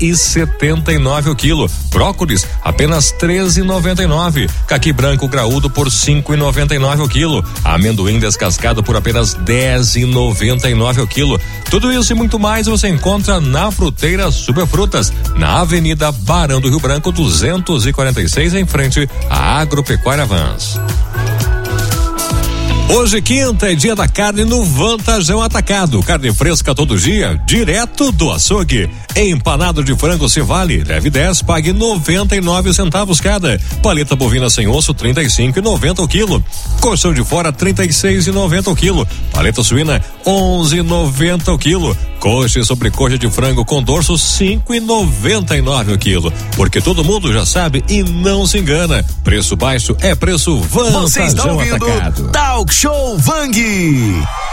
6,79 o quilo. Brócolis apenas 13,99. Caqui branco graúdo por 5,99 o quilo. Amendoim descascado por apenas 10,99 o quilo. Tudo isso e muito mais você encontra na Fruteira Superfrutas, na Avenida Barão do Rio Branco 246, em frente à Agropecuária Vans. Hoje, quinta, é dia da carne no Vantajão Atacado. Carne fresca todo dia, direto do açougue. Empanado de frango Cevale, leve 10, pague 99 centavos cada. Paleta bovina sem osso, 35,90 o quilo. Colchão de fora, 36,90 o quilo. Paleta suína, 11,90 o quilo. Coxa e sobrecoxa de frango com dorso, 5,99 o quilo. Porque todo mundo já sabe e não se engana. Preço baixo é preço Vantajão Atacado. Talk Show Vang.